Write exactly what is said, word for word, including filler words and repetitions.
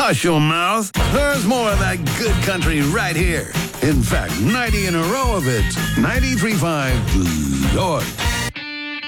Hush your mouth. There's more of that good country right here. In fact, ninety in a row of it. ninety-three point five Yours.